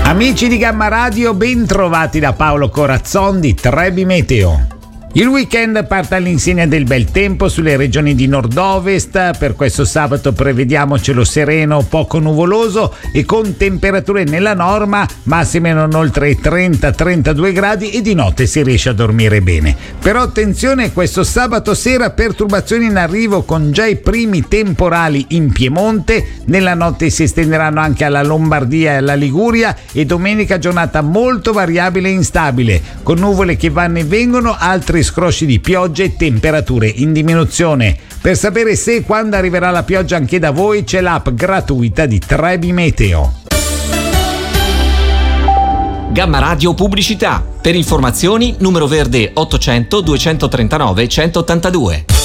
Amici di Gamma Radio, ben trovati da Paolo Corazzon di Trebi Meteo. Il weekend parte all'insegna del bel tempo sulle regioni di nord-ovest. Per questo sabato prevediamo cielo sereno, poco nuvoloso e con temperature nella norma, massime non oltre i 30-32 gradi e di notte si riesce a dormire bene. Però attenzione, questo sabato sera perturbazioni in arrivo con già i primi temporali in Piemonte. Nella notte si estenderanno anche alla Lombardia e alla Liguria e domenica giornata molto variabile e instabile, con nuvole che vanno e vengono, altri scrosci di piogge e temperature in diminuzione. Per sapere se e quando arriverà la pioggia anche da voi c'è l'app gratuita di Trebi Meteo. Gamma Radio Pubblicità. Per informazioni numero verde 800 239 182.